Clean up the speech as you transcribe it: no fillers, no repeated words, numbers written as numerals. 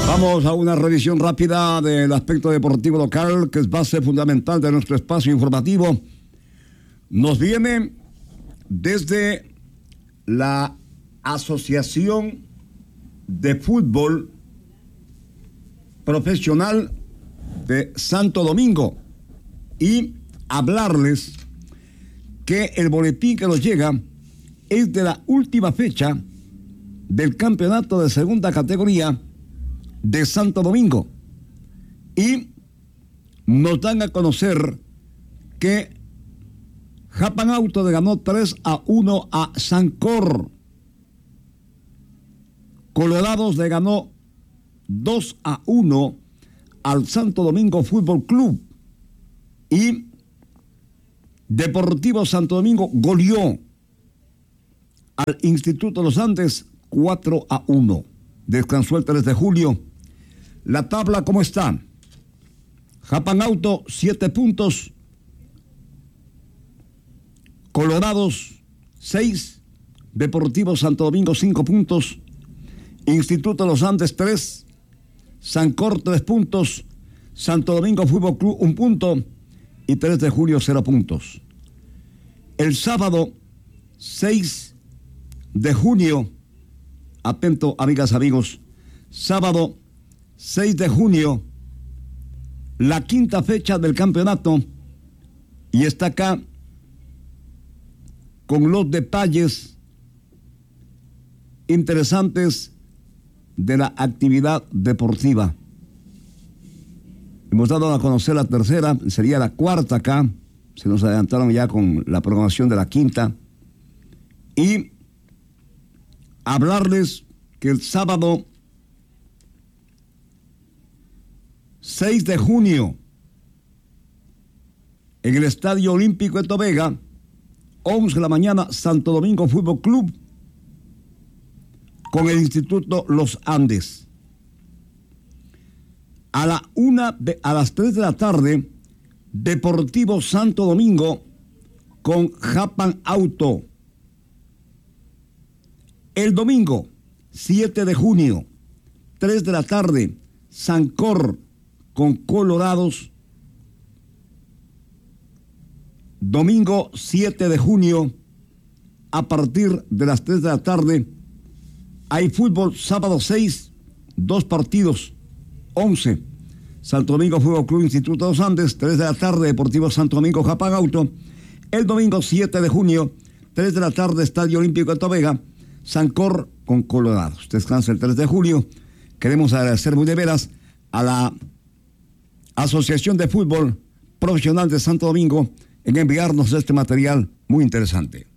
Vamos a una revisión rápida del aspecto deportivo local, que es base fundamental de nuestro espacio informativo. Nos viene desde la Asociación de Fútbol Profesional de Santo Domingo y hablarles que el boletín que nos llega es de la última fecha del campeonato de segunda categoría de Santo Domingo, y nos dan a conocer que Japan Auto le ganó 3-1 a Sancor. Colorados le ganó 2-1 al Santo Domingo Fútbol Club, y Deportivo Santo Domingo goleó al Instituto de los Andes 4-1. Descansó el 3 de julio. La tabla, ¿cómo está? Japan Auto, 7 puntos. Colorados, 6. Deportivo Santo Domingo, 5 puntos. Instituto de los Andes, 3. Sancor, 3 puntos. Santo Domingo Fútbol Club, 1 punto. Y 3 de julio, 0 puntos. El sábado, 6 de junio, atento, amigas, amigos, sábado 6 de junio, la quinta fecha del campeonato, y está acá con los detalles interesantes de la actividad deportiva. Hemos dado a conocer la tercera, sería la cuarta acá, se nos adelantaron ya con la programación de la quinta, y hablarles que el sábado 6 de junio, en el Estadio Olímpico de Tobega, 11 de la mañana, Santo Domingo Fútbol Club con el Instituto Los Andes. A las 3 de la tarde, Deportivo Santo Domingo con Japan Auto. El domingo, 7 de junio, 3 de la tarde, Sancor con Colorados. Domingo 7 de junio, a partir de las 3 de la tarde, hay fútbol. Sábado 6, 2 partidos, 11. Santo Domingo Fútbol Club, Instituto de los Andes, 3 de la tarde, Deportivo Santo Domingo, Japan Auto. El domingo 7 de junio, 3 de la tarde, Estadio Olímpico de Tobega, Sancor con Colorados. Descansa el 3 de julio. Queremos agradecer muy de veras a la Asociación de Fútbol Profesional de Santo Domingo en enviarnos este material muy interesante.